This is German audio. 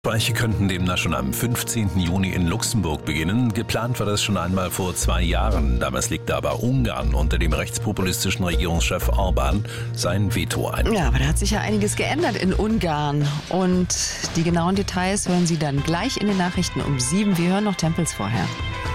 Streiche könnten demnach schon am 15. Juni in Luxemburg beginnen. Geplant war das schon einmal vor 2 Jahren. Damals legte aber Ungarn unter dem rechtspopulistischen Regierungschef Orbán sein Veto ein. Ja, aber da hat sich ja einiges geändert in Ungarn. Und die genauen Details hören Sie dann gleich in den Nachrichten um 7. Wir hören noch Tempels vorher.